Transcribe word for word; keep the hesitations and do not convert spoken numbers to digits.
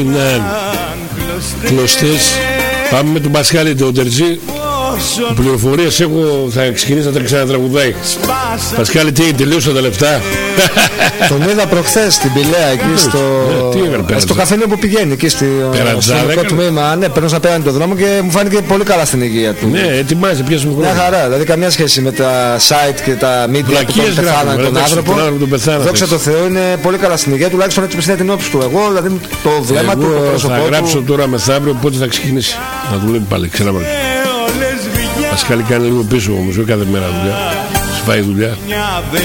Ναι, κλωστές. Πάμε με τον Πασχάλη τον Τερτζή. Πληροφορίες έχω, θα ξεκινήσει να τα ξανατραγουδάει. Πασχάλη, τι, τελείωσαν τα λεφτά? Τον είδα προχθές στην Πηλαία εκεί στο, ναι, στο καφενείο που πηγαίνει εκεί στο αστυνομικό τμήμα. Ναι, περνούσα πέραν τον δρόμο και μου φάνηκε πολύ καλά στην υγεία του. Ναι, ετοιμάζει, πιάσε μικρό. Μια χαρά, δηλαδή καμία σχέση με τα site και τα media που τον πεθάναν τον άνθρωπο. Δόξα τω Θεώ, είναι πολύ καλά στην υγεία, τουλάχιστον έτσι που είναι την όψη του. Εγώ, δηλαδή το βλέμμα του, το πρόσωπό του. Θα γράψω τώρα μεθαύριο πότε θα ξεκινήσει να δουλεύει πάλι, ξέρω. Πασχάλη, κάνει λίγο πίσω όμως, όχι κάθε μέρα δουλειά. Σφάει δουλειά.